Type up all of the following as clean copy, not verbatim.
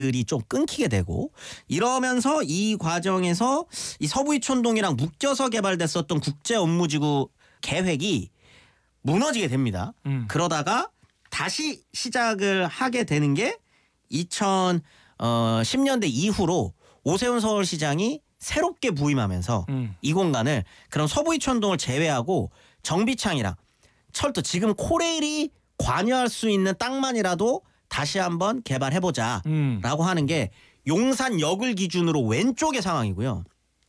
들이 좀 끊기게 되고 이러면서 이 과정에서 이 서부이촌동이랑 묶여서 개발됐었던 국제업무지구 계획이 무너지게 됩니다. 그러다가 다시 시작을 하게 되는 게 2010년대 이후로 오세훈 서울시장이 새롭게 부임하면서 이 공간을 그럼 서부이촌동을 제외하고 정비창이랑 철도 지금 코레일이 관여할 수 있는 땅만이라도 다시 한번 개발해보자라고 하는 게 용산역을 기준으로 왼쪽의 상황이고요.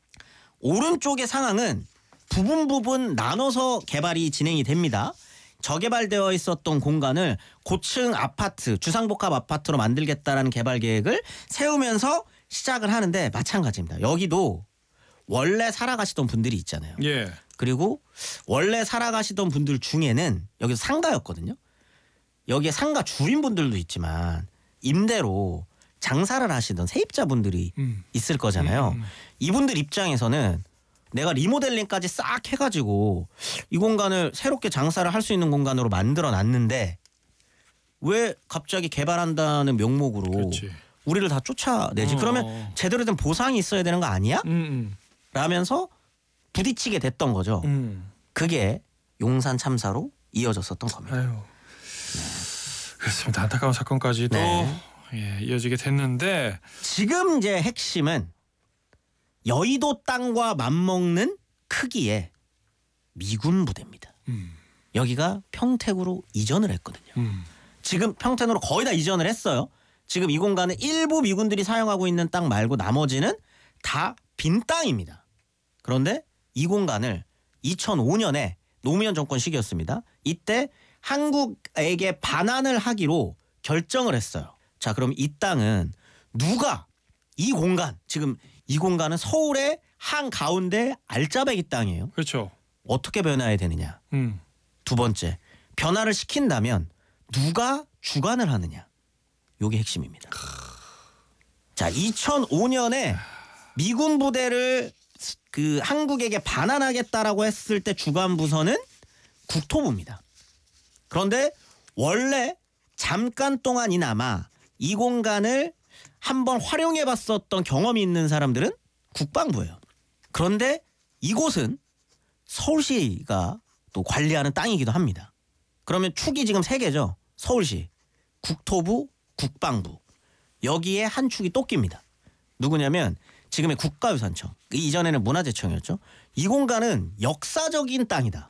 오른쪽의 상황은 부분 나눠서 개발이 진행이 됩니다. 저개발되어 있었던 공간을 고층 아파트, 주상복합 아파트로 만들겠다라는 개발 계획을 세우면서 시작을 하는데 마찬가지입니다. 여기도 원래 살아가시던 분들이 있잖아요. 예. 그리고 원래 살아가시던 분들 중에는 여기서 상가였거든요. 여기에 상가 주인분들도 있지만 임대로 장사를 하시던 세입자분들이 있을 거잖아요. 이분들 입장에서는 내가 리모델링까지 싹 해가지고 이 공간을 새롭게 장사를 할 수 있는 공간으로 만들어놨는데 왜 갑자기 개발한다는 명목으로 그렇지. 우리를 다 쫓아내지? 그러면 제대로 된 보상이 있어야 되는 거 아니야? 라면서 부딪히게 됐던 거죠. 그게 용산 참사로 이어졌었던 겁니다. 아유. 그렇습니다. 안타까운 사건까지도 예, 이어지게 됐는데 지금 이제 핵심은 여의도 땅과 맞먹는 크기의 미군 부대입니다. 여기가 평택으로 이전을 했거든요. 지금 평택으로 거의 다 이전을 했어요. 지금 이 공간은 일부 미군들이 사용하고 있는 땅 말고 나머지는 다 빈 땅입니다. 그런데 이 공간을 2005년에 노무현 정권 시기였습니다. 이때 한국에게 반환을 하기로 결정을 했어요. 자, 그럼 이 땅은 누가 이 공간, 지금 이 공간은 서울의 한가운데 알짜배기 땅이에요. 그렇죠. 어떻게 변화해야 되느냐. 두 번째, 변화를 시킨다면 누가 주관을 하느냐. 이게 핵심입니다. 자, 2005년에 미군 부대를 그 한국에게 반환하겠다라고 했을 때 주관 부서는 국토부입니다. 그런데 원래 잠깐 동안이나마 이 공간을 한번 활용해봤었던 경험이 있는 사람들은 국방부예요. 그런데 이곳은 서울시가 또 관리하는 땅이기도 합니다. 그러면 축이 지금 3개죠. 서울시, 국토부, 국방부. 여기에 한 축이 또 낍니다. 누구냐면 지금의 국가유산청. 이전에는 문화재청이었죠. 이 공간은 역사적인 땅이다.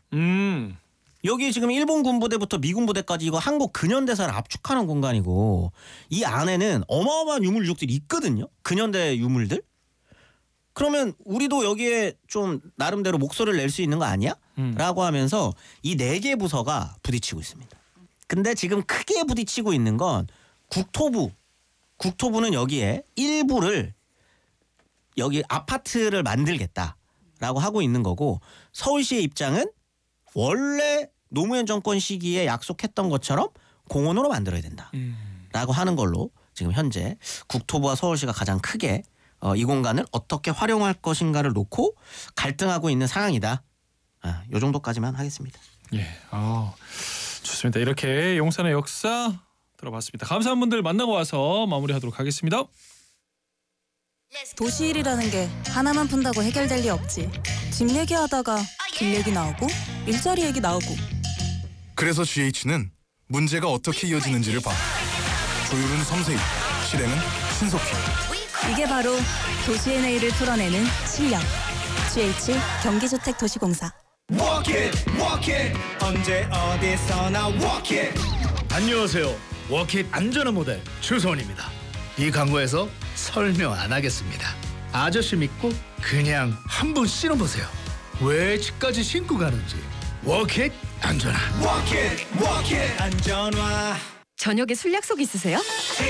여기 지금 일본 군부대부터 미군 부대까지 이거 한국 근현대사를 압축하는 공간이고 이 안에는 어마어마한 유물 유적들이 있거든요. 근현대 유물들. 그러면 우리도 여기에 좀 나름대로 목소리를 낼 수 있는 거 아니야? 라고 하면서 이 4개 부서가 부딪히고 있습니다. 근데 지금 크게 부딪히고 있는 건 국토부. 국토부는 여기에 일부를 여기 아파트를 만들겠다라고 하고 있는 거고 서울시의 입장은 원래 노무현 정권 시기에 약속했던 것처럼 공원으로 만들어야 된다라고 하는 걸로 지금 현재 국토부와 서울시가 가장 크게 이 공간을 어떻게 활용할 것인가를 놓고 갈등하고 있는 상황이다. 이 정도까지만 하겠습니다. 예, 좋습니다. 이렇게 용산의 역사 들어봤습니다. 감사한 분들 만나고 와서 마무리하도록 하겠습니다. 도시일이라는 게 하나만 푼다고 해결될 리 없지. 집 얘기하다가 길 얘기 나오고 일자리 얘기 나오고. 그래서 GH는 문제가 어떻게 이어지는지를 봐. 조율은 섬세히, 실행은 신속히. 이게 바로 도시의 내일을 풀어내는 실력. GH 경기주택도시공사. Walk it, walk it. 언제 어디서나 walk it. 안녕하세요. 워킷 안전한 모델 주소원입니다. 이 광고에서 설명 안 하겠습니다. 아저씨 믿고 그냥 한번 신어보세요. 왜 집까지 신고 가는지. 워킷 안전한. Walk it, walk it. 안전화. 저녁에 술 약속 있으세요?